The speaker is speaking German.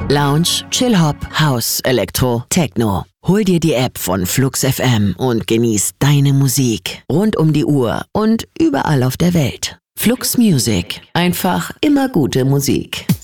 Lounge, Chill-Hop, House, Elektro, Techno. Hol dir die App von Flux FM und genieß deine Musik rund um die Uhr und überall auf der Welt. Flux Music. Einfach immer gute Musik.